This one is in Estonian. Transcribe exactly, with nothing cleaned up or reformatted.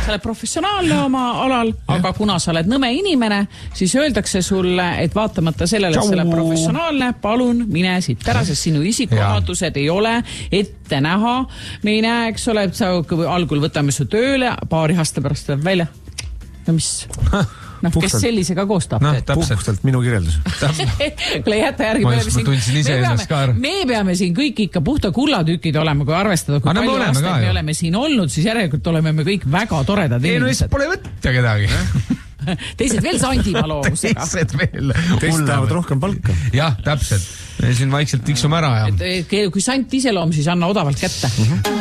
sa oled professionaalne oma alal, aga kuna sa oled nõme inimene, siis öeldakse sulle, et vaatamata sellele, et sa oled professionaalne, palun mine siit ära, sest sinu isikuomadused ei ole ette näha. Me ei näe, eks ole, et sa algul võtame su tööle, paari aasta pärast tuleb välja. No mis... noh, kes sellisega koostab no, puhtalt minu kirjeldus. Kule jäta järgi, ma, me, ma tundsin ise ennast ka ära. Me peame siin kõik ikka puhta kullatükid olema, kui arvestada, kui palju aastaid me oleme siin olnud, siis järelikult oleme me kõik väga toredad ei, inimesed. Ei no, pole võtta kedagi. Teised veel sandiva loovusega. Teised veel. Teised tahavad rohkem palka. Jah, täpselt. Me siin vaikselt tiksume ära. Ja... Et, kui sant iseloom, siis anna odavalt kätte.